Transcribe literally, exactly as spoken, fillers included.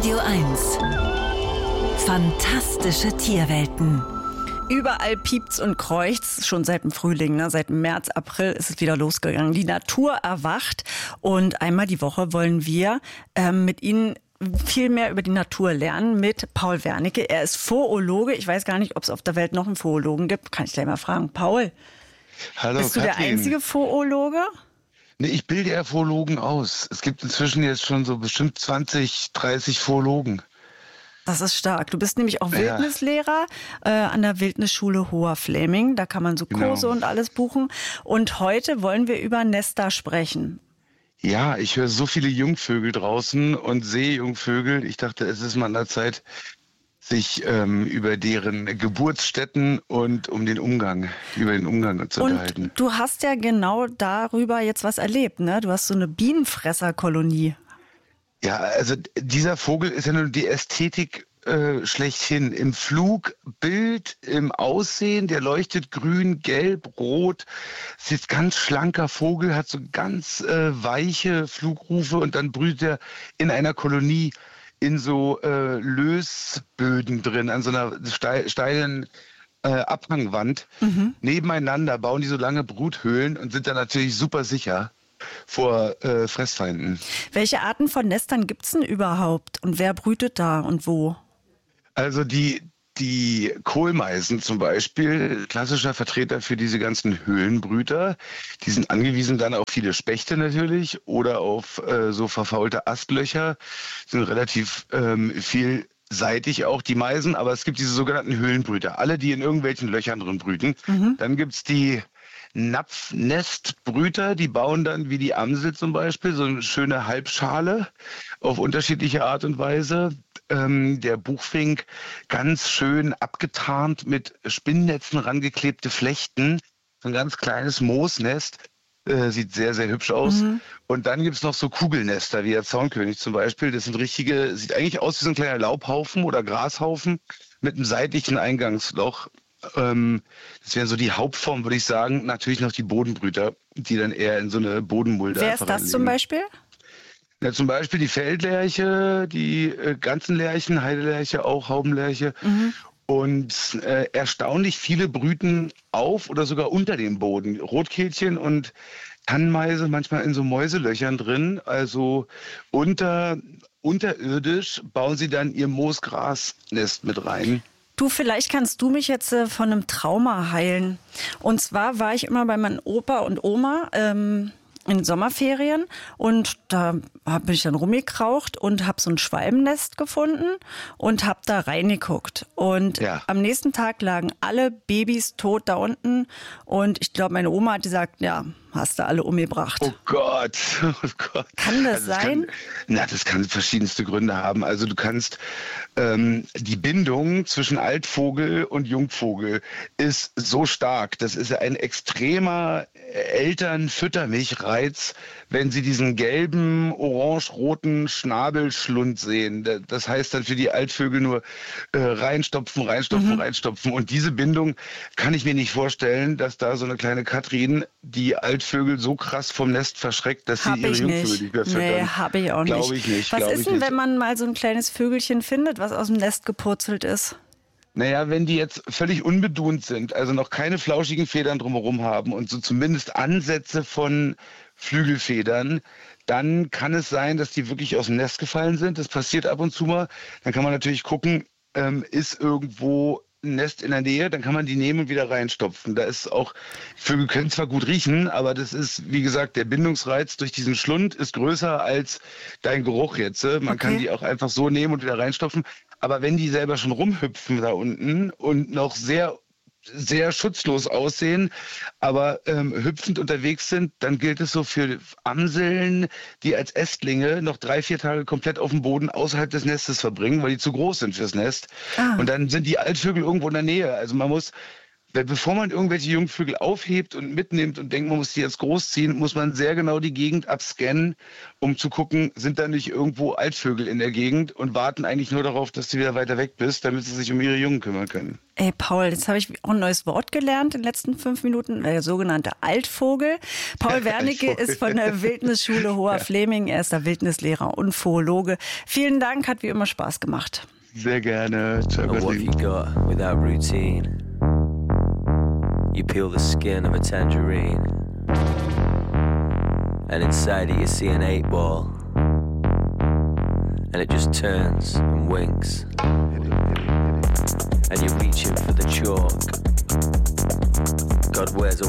Radio eins. Fantastische Tierwelten. Überall piept's und kreucht's, schon seit dem Frühling, ne? Seit März, April ist es wieder losgegangen. Die Natur erwacht und einmal die Woche wollen wir ähm, mit Ihnen viel mehr über die Natur lernen mit Paul Wernicke. Er ist Zoologe. Ich weiß gar nicht, ob es auf der Welt noch einen Zoologen gibt. Kann ich gleich mal fragen. Paul, Hallo, bist du Kathrin. der einzige Zoologe? Nee, ich bilde ja Zoologen aus. Es gibt inzwischen jetzt schon so bestimmt zwanzig, dreißig Zoologen. Das ist stark. Du bist nämlich auch Ja. Wildnislehrer äh, an der Wildnisschule Hoher Fläming. Da kann man so Kurse Genau. und alles buchen. Und heute wollen wir über Nester sprechen. Ja, ich höre so viele Jungvögel draußen und sehe Jungvögel. Ich dachte, es ist mal an der Zeit, sich ähm, über deren Geburtsstätten und um den Umgang, über den Umgang zu unterhalten. Und du hast ja genau darüber jetzt was erlebt, ne? Du hast so eine Bienenfresserkolonie. Ja, also dieser Vogel ist ja nur die Ästhetik äh, schlechthin. Im Flugbild, im Aussehen, der leuchtet grün, gelb, rot. Es ist ein ganz schlanker Vogel, hat so ganz äh, weiche Flugrufe und dann brütet er in einer Kolonie in so äh, Lösböden drin, an so einer steil, steilen äh, Abhangwand. Mhm. Nebeneinander bauen die so lange Bruthöhlen und sind dann natürlich super sicher vor äh, Fressfeinden. Welche Arten von Nestern gibt's denn überhaupt? Und wer brütet da und wo? Also die, die Kohlmeisen zum Beispiel, klassischer Vertreter für diese ganzen Höhlenbrüter, die sind angewiesen dann auf viele Spechte natürlich oder auf äh, so verfaulte Astlöcher, sind relativ ähm, vielseitig auch die Meisen, aber es gibt diese sogenannten Höhlenbrüter, alle, die in irgendwelchen Löchern drin brüten. Mhm. Dann gibt's die Napfnestbrüter, die bauen dann wie die Amsel zum Beispiel so eine schöne Halbschale auf unterschiedliche Art und Weise. Ähm, der Buchfink ganz schön abgetarnt mit Spinnnetzen rangeklebte Flechten, so ein ganz kleines Moosnest. Äh, sieht sehr, sehr hübsch aus. Mhm. Und dann gibt's noch so Kugelnester, wie der Zaunkönig zum Beispiel. Das sind richtige, sieht eigentlich aus wie so ein kleiner Laubhaufen oder Grashaufen mit einem seitlichen Eingangsloch. Ähm, das wären so die Hauptformen, würde ich sagen. Natürlich noch die Bodenbrüter, die dann eher in so eine Bodenmulde Wer ist das reinlegen. zum Beispiel? Ja, zum Beispiel die Feldlerche, die äh, ganzen Lerchen, Heidelerche, auch Haubenlerche. Mhm. Und äh, erstaunlich viele brüten auf oder sogar unter dem Boden. Rotkehlchen und Tannenmeise manchmal in so Mäuselöchern drin. Also unter, unterirdisch bauen sie dann ihr Moosgrasnest mit rein. Du, vielleicht kannst du mich jetzt äh, von einem Trauma heilen. Und zwar war ich immer bei meinem Opa und Oma ähm, in Sommerferien und da bin ich dann rumgekraucht und habe so ein Schwalbennest gefunden und habe da reingeguckt. Und Ja. am nächsten Tag lagen alle Babys tot da unten und ich glaube, meine Oma hat gesagt, ja, hast du alle umgebracht. Oh Gott, oh Gott. Kann das Also sein? Kann, na, das kann verschiedenste Gründe haben. Also du kannst, ähm, die Bindung zwischen Altvogel und Jungvogel ist so stark. Das ist ein extremer Eltern-Fütter-mich-Reiz, wenn sie diesen gelben, orange-roten Schnabelschlund sehen. Das heißt dann für die Altvögel nur äh, reinstopfen, reinstopfen, mhm. reinstopfen. Und diese Bindung kann ich mir nicht vorstellen, dass da so eine kleine Katrin die Altvögel so krass vom Nest verschreckt, dass Hab sie ihre ich Jungvögel nicht. nicht mehr füttern. Nee, habe ich auch nicht. Glaube ich nicht. Was glaub ist ich denn, nicht. wenn man mal so ein kleines Vögelchen findet, was aus dem Nest gepurzelt ist? Naja, wenn die jetzt völlig unbeduhnt sind, also noch keine flauschigen Federn drumherum haben und so zumindest Ansätze von Flügelfedern, dann kann es sein, dass die wirklich aus dem Nest gefallen sind. Das passiert ab und zu mal. Dann kann man natürlich gucken, ähm, ist irgendwo ein Nest in der Nähe, dann kann man die nehmen und wieder reinstopfen. Da ist auch, Vögel können zwar gut riechen, aber das ist, wie gesagt, der Bindungsreiz durch diesen Schlund ist größer als dein Geruch jetzt. Man Okay. kann die auch einfach so nehmen und wieder reinstopfen. Aber wenn die selber schon rumhüpfen da unten und noch sehr, sehr schutzlos aussehen, aber ähm, hüpfend unterwegs sind, dann gilt es so für Amseln, die als Ästlinge noch drei, vier Tage komplett auf dem Boden außerhalb des Nestes verbringen, weil die zu groß sind fürs Nest. Ah. Und dann sind die Altvögel irgendwo in der Nähe. Also man muss bevor man irgendwelche Jungvögel aufhebt und mitnimmt und denkt, man muss die jetzt großziehen, muss man sehr genau die Gegend abscannen, um zu gucken, sind da nicht irgendwo Altvögel in der Gegend und warten eigentlich nur darauf, dass du wieder weiter weg bist, damit sie sich um ihre Jungen kümmern können. Ey, Paul, jetzt habe ich auch ein neues Wort gelernt in den letzten fünf Minuten, der sogenannte Altvogel. Paul Wernicke ist von der Wildnisschule Hoher Fleming. Er ist der Wildnislehrer und Zoologe. Vielen Dank, hat wie immer Spaß gemacht. Sehr gerne. Ciao, And what have you got without routine? You peel the skin of a tangerine, and inside it you see an eight ball, and it just turns and winks, and you're reaching for the chalk. God wears a